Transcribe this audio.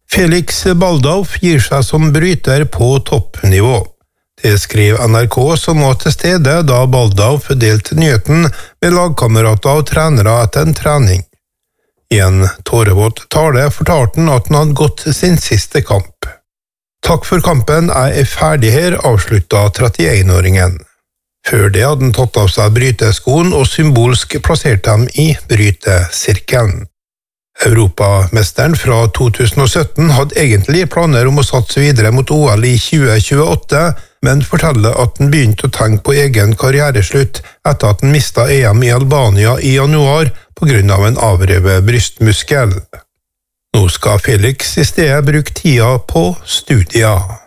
Felix Baldauf gir seg som bryter på toppnivå. Det skrev NRK, som var til stede da Baldauf delte nyheten med lagkamerater og trenere etter en trening. I en tårevåt tale fortalte han at han hadde gått sin siste kamp. «Takk for kampen, jeg er ferdig her», avsluttet 31-åringen. Før det hadde han tatt av seg bryteskoen og symbolsk plassert dem i brytesirkelen. Europamesteren fra 2017 hadde egentlig planer om å satse videre mot OL i 2028, men forteller at han begynte å tenke på egen karriereslutt etter at han mistet EM i Albania i januar på grunn av en avrevet brystmuskel. Nå skal Felix i stedet bruke tida på studier.